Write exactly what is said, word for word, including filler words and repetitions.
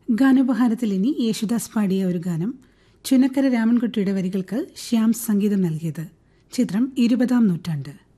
ഗാനോപഹാരത്തിൽ ഇനി യേശുദാസ് പാടിയ ഒരു ഗാനം. ചുനക്കര രാമൻകുട്ടിയുടെ വരികൾക്ക് ശ്യാം സംഗീതം നൽകിയത്. ചിത്രം ഇരുപതാം നൂറ്റാണ്ട്.